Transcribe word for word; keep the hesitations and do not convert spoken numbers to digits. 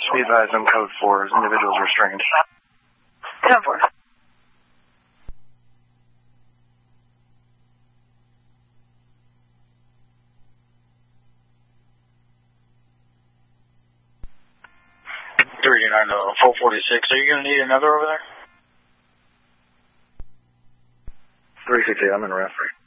Be advised, I'm code four. Individuals restrained. Code four. three nine to four forty-six. Are you going to need another over there? three sixty, I'm in referee.